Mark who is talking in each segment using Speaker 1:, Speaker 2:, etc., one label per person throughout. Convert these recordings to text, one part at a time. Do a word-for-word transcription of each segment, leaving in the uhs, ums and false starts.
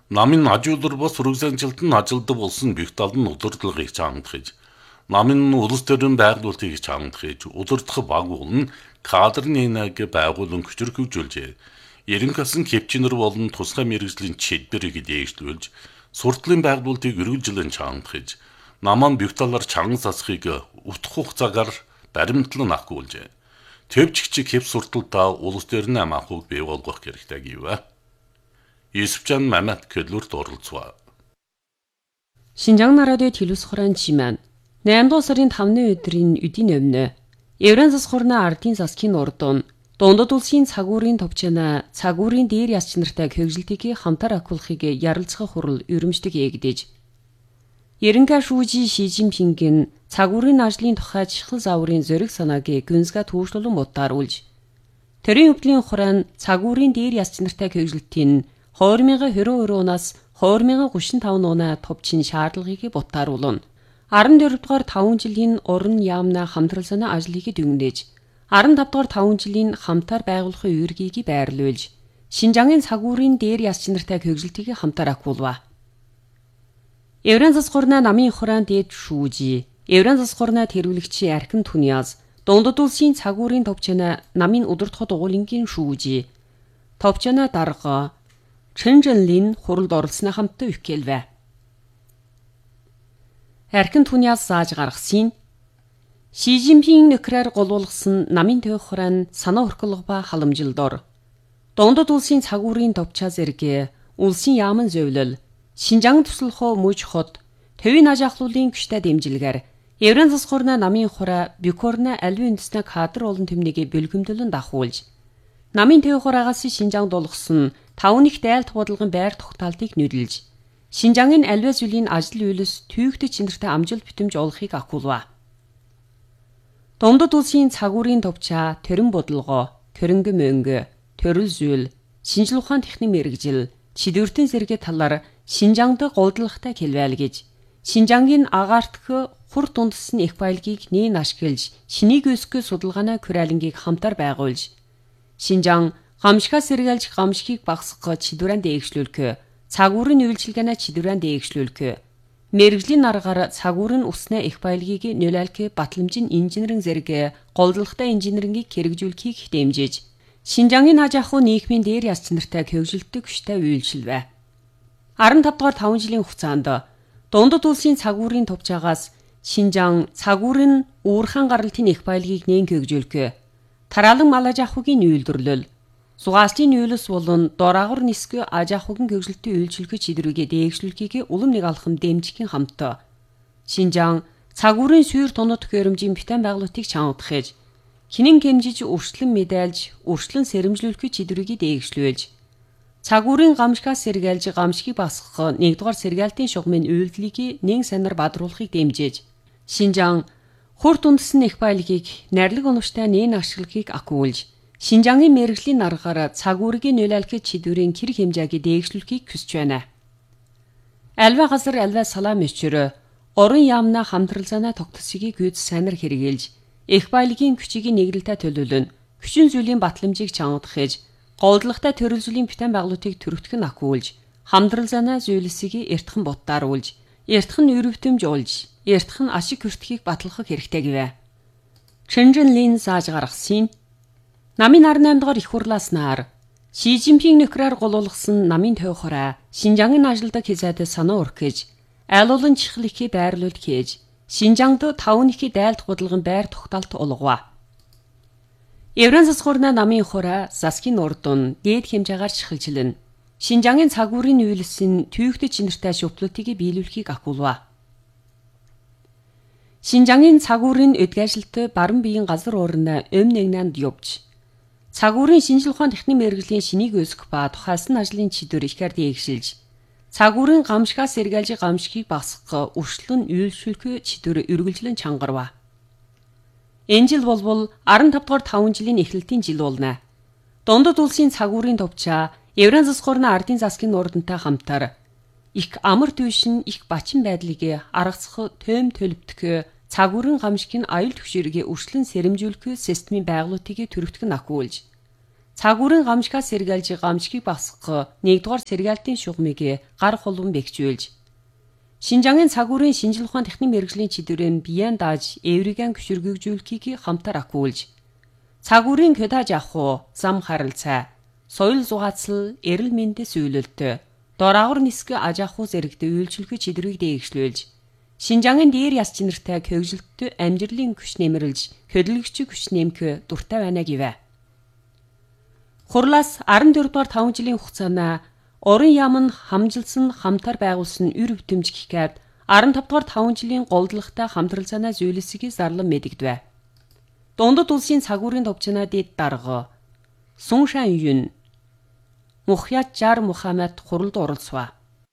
Speaker 1: Намын ажуулар бас урагшаанчлалтын ажилдаа болсон бигталн удирдлагыг чангахж, намын улс төрийн байгуулалтыг чангахж, удирдах баг болон кадрын нэг байгуулан хүчрэх хөгжүүлжээ. Ерөнхий асан кепчнэр болон тусгай мэргэжлийн чидбэрийг дээшлүүлж, суртлын байгуулалтыг үргэлжлэн чангахж, наман бигталаар чанган сасхыг утх хугацаагаар баримтлан ахгуулжээ. Төвчгчиг хэв сурталтаа улс төрийн амаахыг бий болгох хэрэгтэй гэвэ. Есвчан Мамат Көлүрт оролцваа.
Speaker 2: Шинжаан радио телевиз хорон чимэн. найман дугаар сарын тавны өдрийн өдийн өмнө Еврен засхурна ардын засгийн урдун дундад улсын цагуурын товчона цагуурын дээр яс чанартай хөгжилтийг хамтар акуулахыг ярилцах хурал өрөмжтөг эгдэж. Ерөнхий шүүжи Ши Жинпингийн цагуурын ажлын тухай чихэл зааврын зориг санааг гүнзга түүшлүүлэн бодааруулж. Төрийн өвдлийн хураан цагуурын дээр яс чанартай хөгжилтийн хоёр мянган двадцать оноос хоёр мянган гуйшин таван оноо товчин шаардлагыг бодааруулна. арван дөрөв дугаар таван жилийн уран яамна хамтрал санаа ажлыг дүгнэж, арван тавд дугаар таван жилийн хамтар байгуулахын үүргийг байрлуулж, Шинжаангийн цагуурын дээр яс чанартай хөгжилтийг хамтар акуулва. Еврен засхурна намын хураан дээд шүүжи, Еврен засхурна тэрвэлэгчи Архин Түниаз, дундад улсын цагуурын товчона намын удирдахад угуулынгийн шүүжи, товчона дарга Чэнжэнлин хуралд оролцсны хамтаа ихгэлвэ. Архин Түниаз зааж гаргасан Ши Жинпин нөхрөөр голуулгасан намын төвх хураан санаа хөркөлг ба халамжилдор. Дундад улсын цагуурын товчаа зэрэг улсын яаман зөвлөл, Шинжаан туслахоо мөж хот, төвийн аж ахлуулын күштэй дэмжилгээр Еврен засхурна намын хураа Бюкорна аливаа үндэсний кадр олон төмнийг бэлгэмдүүлэн дахуулж, намын төвх хураагаас Шинжаан дулгасан таван их дайлт бодлогын байр тогтоолтыг нөлөөлж, Шинжаангийн аливаа зүйлийн ажил үйлс түйгтэй чанартай амжилт битэмж олохыг акуулва. Дундад улсын цагуурын товчаа төрөн бодлого, төрөнгө мөнгө, төрөл зүйл, шинжлэх ухаан техникийн мэргэжил, чидвэртэн зэрэг талаар Шинжаанд голдлоготой хэлвэлгэж, Шинжаангийн агаарт хур дундасны их баялагийг нээн ашиглаж, шинийг өсгөх судалгааны kuraalингийг хамтар байгуулж, Шинжаан гамшигаас сэргээлж гамшигыг багасгах чидвэрэн дээгшлүүлэх, цагуурын үйлчилгээний чидвэрэн дээгшлүүлэх, мэргэжлийн аргаар цагуурын усны их баялагийг нөлөөлөх батламжийн инженерийн зэрэг голдлоготой инженерингийг хэрэгжүүлэхийг дэмжиж, Шинжаангийн аж ахуй нийгмийн дээр яс чанартай хөгжилтөг хүчтэй үйлчилвэ. арван тавд дугаар таван жилийн хугацаанд дундад улсын цагуурын товчаагаас Шинжаан цагуурын уурхаан гаралтын их баялагийг нээн хөгжүүлэх, тараалан мал аж ахуйн үйлдвэрлэл, сугаалчийн үйлс болон дораагур нисгэ аж ахуйн хөгжилтийн үйлчлэгээ чидрүүгээ дээгшлүүлэхийг улам нэг алхам дэмжихийн хамт Шинжаан цагуурын сүйр тунад төхөөрөмжийн битэн байгуулалтыг чангадахж, хинэн хэмжиж өршлөн мэдээлж, өршлөн сэрэмжлүүлэх чидрүүгээ дээгшлүүлж, цагуурын гамшигаас сэргээлж гамшигыг басгах нэгдүгээр сэргээлтийн шугамын үйлдэлийг нэн санаар бадруулахыг дэмжиж, Шинжаан хур дундасны их баялагийг найрлаг оновчтой нээн ашиглахыг акуулж, Шинжаангийн мэргэжлийн аргаар цагуурыг нөлөөлөх чидвэрийн хэрэг хэмжээг дээгшлүүлэхийг хүсэж байна. Аливаа газар аливаа салаа мөчөр орон яамна хамтрал занаа тогтсогийг гүйц санаар хэрэгэлж, их баялагийн күчийг нэглэлтэй төлөөлөн, хүчин зүйлийн батламжийг чангадахж, голдлоготой төрөл зүйлийн битэн байгуулалтыг төрөвтгөн акуулж, хамтрал занаа зүйлсийг эртхэн бодтааруулж, эртхэн өрөвтөмж олж, эртхэн ашиг хүртэхийг батлахыг хэрэгтэй гэвэ. Чэнжэнлин зааж гаргасан намын арван дугаар их хурлааснаар Ши Жинпин нөхрөөр голуулгасан намын төвх хураа Шинжаангийн ажилдаг хязаад санаа өргөж, айл олон чихэл их байрлуулд хийж, Шинжаанд таван их дайлт бодлогын байр тогтоолт олгова. Еврен засхурна намын хураа засгийн урдун дээд хэмжээгээр чихэлжилэн, Шинжаангийн цагуурын үйлсийн түйгтэй чанартай шүтлүүдийг биелүүлэхийг акуулва. Шинжаангийн цагуурын өдгөөжилт баруун биеийн газар уурна өм нэгнанд явж, цагуурын шинжлэх ухаан техникийн мэргэжлийн шинийг өсгөх ба тухайлсан ажлын чидэвэр ихээр дээгшилж, цагуурын гамшигаас сэргээлж гамшигыг багасгах өршлөн үйлчлүүлэх чидэвэр үргэлжлэн чангарва. Энэ жил болбол арван тавд дугаар таван жилийн эхлэлтийн жил болно. Дундад улсын цагуурын товчаа Еврен засхурна ардын засгийн урдантай хамтар их амар түйшин их бачин байдлыг аргацах төм төлөвтгөх цагуурын гамшигын аюул түвшээрээ өршлөн сэрэмжүүлэх системийн байгуулалтыг төрөвтгөн акуулж, Цагуурын гамшигаас сэргээлж гамшигыг багасгах нэгдүгээр сэргээлтийн шугамыг гар хулуун бэхжүүлж Шинжангийн цагуурын шинжлэх ухааны техник мэргэжлийн чиглэлээр биеэн дааж эвригэн гүширгэгжүүлэхийг хамтар акуулж цагуурын көдаж авах зам харилцаа соёл зугаацал эрэл мэндэс үйлэлт дораагур нисгэ аж ахуй зэрэгт үйлчлэхүй чидрийг дээгшлүүлж Шинжангийн дээр яс чинэртэй көгжилттэй амжилтын күш нэмэрлж хөдөлгөгч күш нэмэх дуртай байна гэвэ. Хурлаас арван дөрөвдүгээр таван жилийн хугацаанд Орон яам нь хамжилсан хамтар байгуулсан үр бүтэмж гэхэд арван тавдугаар таван жилийн голдлагатай хамтралцаанаа зүйлсгийг зарлан мэдэгдэв. Дундад улсын цагуурын товчноо дэд дарга Суншан Юн Мухьят Жар Мухаммад хуралд оролцов.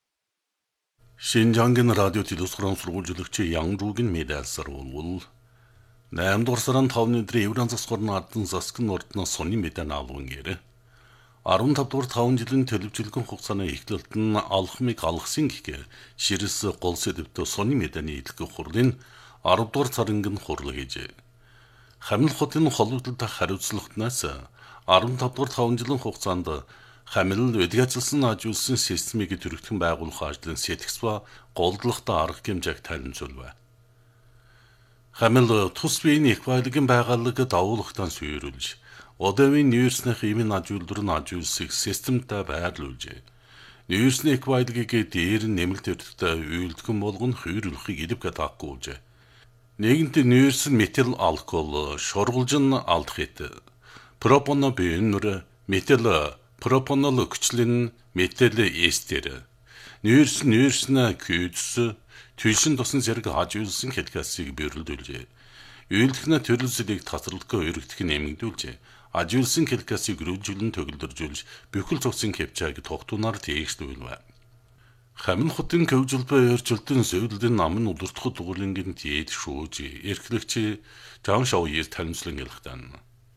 Speaker 1: Шинжангийн радио телевизийн сургуульчлагч Янгжуугийн медальсаар болвол наймд дугаар тавны өдрийн Евран засгорны ардан засгийн ордноос сонин медаль авсан гэрэ. арван тавдугаар таван жилийн төлөвчлөгөн хугацааны эхлэлт нь алхмыг алгасан гэхээр ширэс гол сэдвтэ сонин медалийн идэлгэх хурлын аравдугаар царингийн хурал хийжээ. Хамил хотын холбогдлолтой хариуцлагатнаас арван тавдугаар таван жилийн хугацаанд хамил эдгэжлсэн ажуулсан системийг төрөгдөн байгуулах ажлын сэтгс ба голдлогтой арга хэмжээг танилцуулв. Хамил тус биеийн эквайлагын байгууллага давуулгатан суурилж Одовын ньюсний хэмээн ажуулдар нь ажуулсыг системтэй байрлуулжээ. Ньюсний эквайлагыг дээр нэмэлт төрөлтэй үйлдэгэн болгон хүйрлэхийг идэвхтэй агуулжээ. Нэгэнт ньюс нь метил алкол, шургуулжин алдахит, пропоно бинүр, метил пропонол хүчлэн метил эстер. Ньюс ньюснэ күйдс, түлшин тусан зэрэг ажуулсан хэлхээсийг бөрлөлжээ. Үйлдэгнэ төрөлсөлийг татралгүй өргөдөх нэмэгдүүлжээ. Ажуулсан хэлхээсийг рүүжүүлэн төгөлдөржүүлж бүхэл цогцын хэмжээг тогтунаар тээгшлүүлв. Хамин хотын көвжөлбөө өрчлөлтөн сөүлдэн намын удирдах дугуулингийн дээд шүүж эрхлэгч Жан Шаоёс танилцлан ялхтан.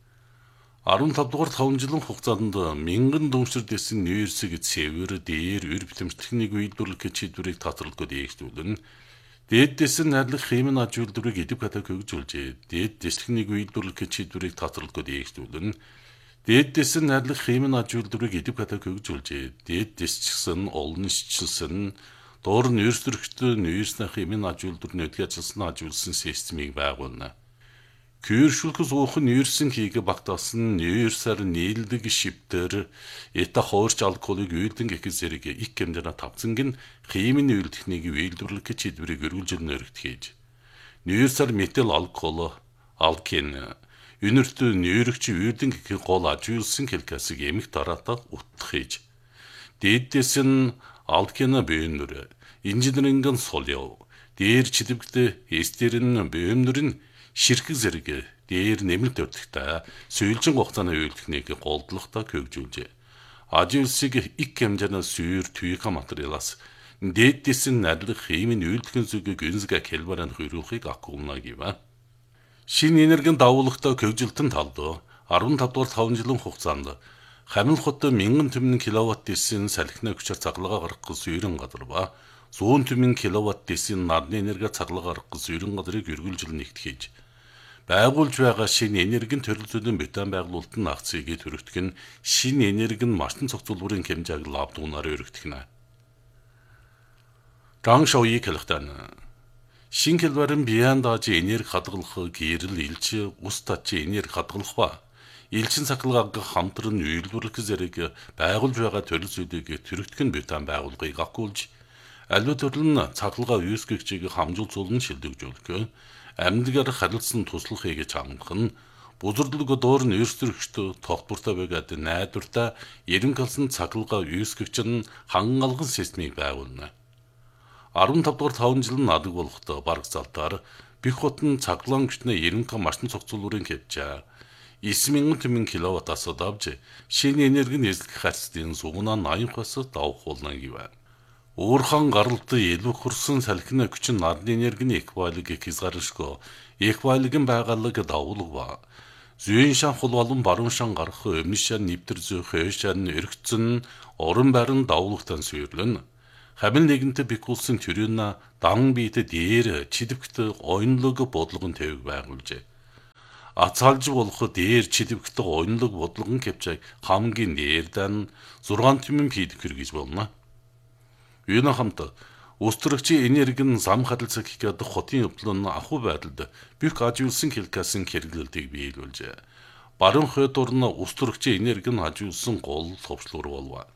Speaker 1: арван тавдугаар таван жилийн хугацаанд мянган дүншир дэсэн ньюсийг цэвэр дээр өр битэмжтхнийг үйлдвэрлэх чиглэлийг татралгүй дээгшлүүлэн Дээд дэсэн найрлах хэмээн ажуулдварыг идэвхтэй хөгжүүлжээ. Дээд дэслэгнийг үйлдвэрлэх чиглэлийг татралгүй дээгшлүүлэн дээд дэсэн найрлах хэмээн ажуулдварыг идэвхтэй хөгжүүлжээ. Дээд дэсчсэн олон шилсэн доор нь өрсөлдөрөгчд ньюсний хэмээн ажуулдвар нөтгий ажилласан ажуулсан системийг байгуулна. Күйршүүлэх зуухан ньюсийн хийгээ багтаасан ньюсаар нийлдэг шивтэр эта хоорч алколыг үйлдэн гэх зэрэг их хэмжээний тавцанг нь химийн үйлдэхнийг үйлдвэрлэх чиглэлийг өргүүлжлэн өргөтгийж. Ньюсаар метил алкол, алкин, үнэрт ньюрэгч үйлдэн гэх гол ажуулсан хэлхээсийг эмх тараатаа утгах хийж. Дээдээс нь алкина бээнүр, инженерингийн солио, дээр чидэвгтэ эстерэн бээнүр нь ширхэг зэрэг дээр нэмэлт өртөгтэй сөүлжин хугацааны үйлдэхнийг голдлохтой хөгжүүлжээ. Ажуулсыг их хэмжээний сүйр түйх материалаас дээдээс нь найрлах химийн үйлдэхин зүгийг гүнзгий кэлбаранд хөрвөхийг акуулна гэв. Шинэ энергийн давуулгатай хөгжилтөн талд арван тавдугаар таван жилийн хугацаанд Хамил хот мянган түмэн киловатт дэсийн салхины хүчээр цаглага гаргах сүйрэн газар ба зуун түмэн киловатт дэсийн нарны энерги цаглага гаргах сүйрэн газрыг эргүүлжил нэгтгэж байгуулж байгаа шинэ энергийн төрөлцөөний бетон байгуулалтын акцийг төрөгдөх нь шинэ энергийн машин цогцлборын хэмжээг лавдуунаар өргөдөх нь. Жан Шаоёс хэлэхдээ шинэ хэлбэрэн биеэн дааж энерги хадгалах гэрэл илж ус тач энерги хадгалах ба элчин цахилгааг хамтран үйлдвэрлэх зэрэг байгуулж байгаа төрөлцөөдийг төрөгдөх нь бетон байгууллагыг акуулж аливаа төрлийн цахилгаан үүсгэгчийг хамжуулцуулан шилдэгжүүлэх амьдгаар харилцсан туслахыг чамдах нь бузардлыг доор нь өрсөлдөрөгчд тогтвортой байгаад найдвартай эрен калсан цахилгаан үүсгэгч нь хангалган системийг байгуулна. арван тавдугаар таван жил нь надаг болохдоо бараг залтаар бих хотын цахилгаан хүчний эрен кал машин цогцлборын хэмжээ девять мянган түмэн киловаттаас давж шинэ энергийн эзлэх харьцалтын сугнаа восемь давах болно гэв. Уурхан гаралтай илүү хөрсөн салхины хүч нь нарны энергийн эквайлыг хязгааршгүй эквайлгийн байгууллага давуулга зүйн шан хул болон баруун шан гарах өмнө шан нэвтэр зүй хойш шан өргөцсөн орон байран давуулгатан сүйрлэн хамил нэгэнтэй бикулсын төрийн дан биет дээр чидэвхт ойнлог бодлогон тавиг байгуулжээ. Ацаалж болох дээр чидэвхдэг оюнлог бодлогон кепчаг хамгийн нээрдээ нь зургаан түмэн пид хүргэж болно. Юуна хамт Өстрөгчийн энерги нь зам харилцаг хийгээд хотын өвдлөн ахуй байдалд бүх ажиулсан хэлкасын хэрэглэлтийг биелүүлжээ. Баруун хойдор нь өстрөгчийн энерги нь ажиулсан гол товчлуур болов.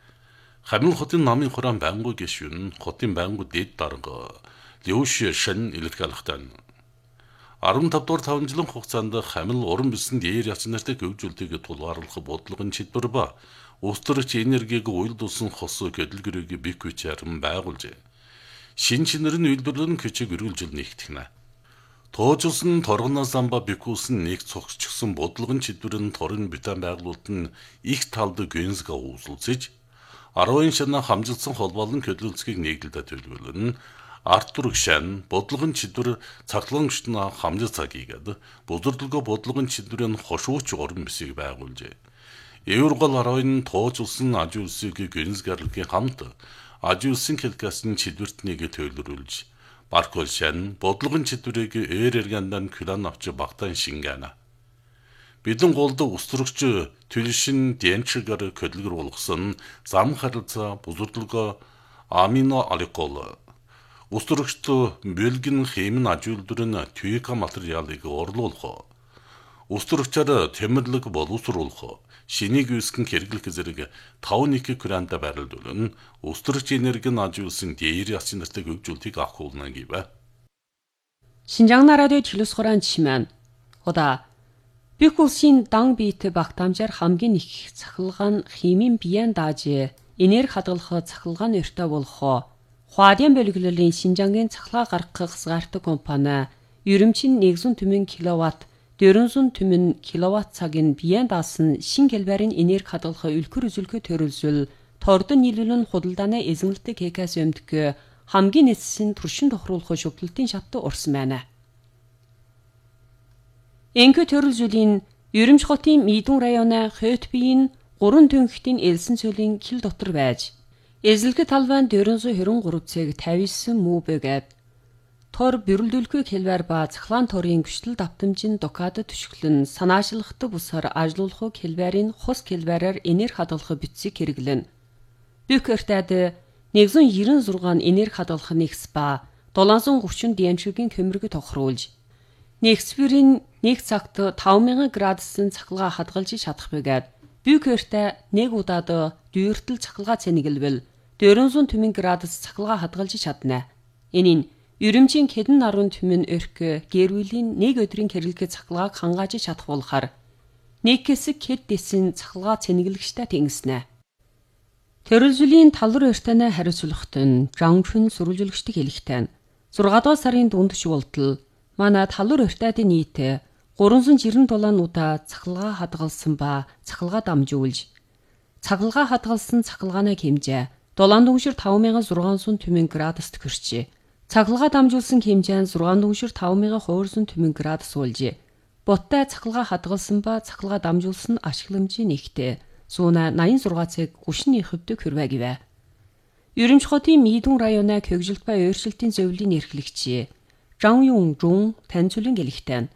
Speaker 1: Хамил хотын намын хураан байнгуй гишүүн хотын байнгуй дэд дарга Лёш Шэн илэрхийлэхтэн арван тав дугаар таван жилийн хугацаанд хамил уран бисэн дээр яц нартай хөгжүүлэлтийг тулгуурлах бодлогын чиглэл ба өстрөгч энергийг уйлдуулсан хос хөдөлгөөгийг бих хүчээр байгуулжээ. Шин шинээр нь үйлдвэрлэн küçük үргэлжил нэгтгэнэ. Тоожулсан торгоноос замба бикүүлсэн нэг цогцчихсан бодлогын чиглэл нь торын битэн байгуулалт нь их талд гүнзга үүсэлцэж арван шана хамжилсан холбоолон хөдөлгөлцгийг нэгдэлдэ төлөвлөн Артур Шэн бодлогын чиглэл цагтлан гүшнэ хамжил цаг хийгээд бүдэрдэлгөө бодлогын чиглэлийн хошууч орон бисийг байгуулжээ. Еврогол арван тоожулсан ажуулсыг гүнзгарлгийн хамт ажиулсан хэлкасын чидвэртнийг төлөвлөрүүлж Баркол Шэн бодлогын чидвэрийг ээр эргэндан килан авч багтаан шингэнэ. Бидэн голд өстрөгч төлшин дэнчгээр хөдөлгөр болгосон зам харилцаа бүзүрдэлгөө амино аликол өстрөгчт бэлгэн хэмнэн ажуулдурын түйка материалыг орлуулах өстрөгчээр тэмэрлэг боловсруулах шинийг үүсгэн хэрэглэх зэрэг таван нэг грамда барилдуулан өстрөгч энергийн ажиулсан дээр ясын нартай хөгжүүлэлтийг ахуулна гэв.
Speaker 2: Шинжаан радио төлөс хураан чимэн. Ода бүх улсын дан биет багтаамжаар хамгийн их цахилгаан химийн биеэн дааж энерги хадгалах цахилгаан өртөө болох Хуадян бөлгөлөлийн Шинжаангийн цахилгаан гаргах хязгаартай компани ерөмчин нэгдсэн түмэн киловатт дөрвөн түмэн киловатт цагийн биеэн даасан шин хэлбэрийн энерги хадгалах үлгэр үзүүлэлтөд төрөлжүүл тордон нийлүүлэн худалдааны эзэмлэлтийг кекас өмдөх хамгийн эцсийн туршин тохируулах шүглэлтийн шатд урсан байна. Энхэ төрөлжүүлийн Ерөмч хотын Мидүн районы Хөтбийн гурван дөнгөхдийн элсэн цөлийн кил дотор байж эзэлгэ талбайн дөрвөн хорин гурав цаг тавьсан мүү бэгэд тор бэрүүлдүүлэхгүй хэлбэр ба цахлаан торын гүштэл давтамжийн докад төшөглөн санаачлахтай бусаар ажлуулах хэлбэрийн хус хэлбэрээр энерги хадгалах бичсийг хэрэглэн. Бүх өртөд нэгдсэн девяносто шесть энерги хадгалах нэгс ба долоонсот гучин дэмжигийн хөмөргө тохируулж нэгсвэрийн нэг цагт таван мянган градусын цахилгаан хадгалж чадах бэгэд бүх өртөө нэг удаад дүйртэл цахилгаан цэнгэлвэл дөрвөн түмэн градус цахилгаан хадгалж чадна. Энэ нь Ерөмчийн хэдэн нарван түмэн өрх гэрүүлийн нэг өдрийн хэрэглэгээ цахилгааг хангааж чадах болохоор нэг хэсэг хэд дэсэн цахилгаан цэнгэлэгчтэй тэнгиснэ. Төрөлжлийн талвар өртөнө хариуцлагт нь Жангшүн сурвалжуулагчдыг хэлэхтэн зургаан дугаар сарын дунд шуултал манай талвар өртөдийн нийт гуравсан жирэн дулаан удаа цахилгаан хадгалсан ба цахилгаан дамжуулж цахилгаан хадгалсан цахилгааны хэмжээ долоон дүншир таван мянган зургаан түмэн градуст хүрчээ. Цахилгаан дамжуулсан хэмжээ нь зургаан дүншир таван мянган хуурсан түмэн градус уулжээ. Боттой цахилгаан хадгалсан ба цахилгаан дамжуулсан ашигламжийн нэгтээ сууна восемьдесят шесть цаг гүшний хөвдөг хүрвэ гэвэ. Ерөмч хотын Мидүн районы хөгжилт ба өөрчлөлтийн зөвлөлийн эрхлэгч Жан Юн Жун танилцуулан гэлэхтэн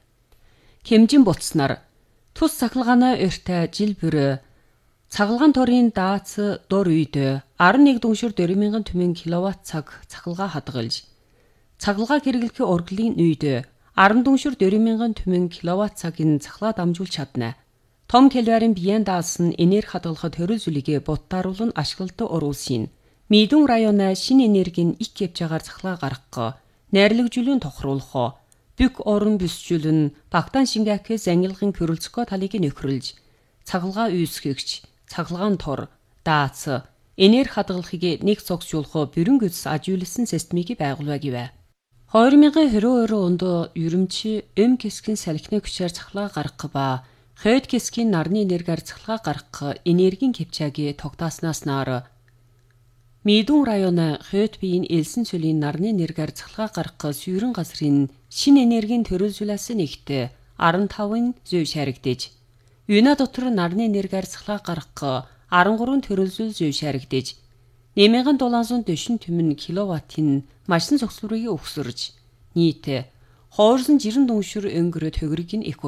Speaker 2: хэмжин буцснаар тус цахилгааны өртөө жил бүр цахилгаан торын даац дор үед арван нэг дүншир дөрвөн мянган түмэн киловатт цаг цахилгаан хадгалж цахилгаан хэрэглэх урлагийн үед арван дүншир дөрвөн мянган түмэн киловатт цагийн цахилгаан дамжуулж чадна. Том хэлбэрийн биеэн даасан энерги хадгалахад төрөлжүүлэгээ буттааруулан ашиглалтад оруулсан. Мидүн районы шинэ энергийн их кепжагаар цахилгаан гаргах, найрлагжуулын тохируулах, бүх орон бүсжүүлэн багтаан шингээхээ зангилгын хөрөлцгөө талыг нөхрөлж, цахилгаан үүсгэгч, цахилгаан тор, даац, энерги хадгалахыг нэг цогцжуулах бүрэн гүйцэд ажиулсан системийг байгуулва гэвэ. две тысячи двадцать two онд Ерөмч эм кэсгийн салхины хүчээр цахилгаан гаргах ба Хөт кэсгийн нарны энергиар цахилгаан гаргах энергийн кепчагийг тогтооснаас нар Мидүн районы Хөтбийн элсэн цөлийн нарны энергиар цахилгаан гаргах сүйрэн газрын шинэ энергийн төрөлжүүлээс нэгт арван таван зөв шаригдэж Юна дотор нарны энергиар цахилгаан гаргах арван гурван төрөлжүүл зөв шаригдэж нэг мянган долоонсот дэшин түмэн киловаттын машин цогцлурыг өгсөрж нийт хуурсан жирэн дүншир өнгөрөд хөгрөг нь их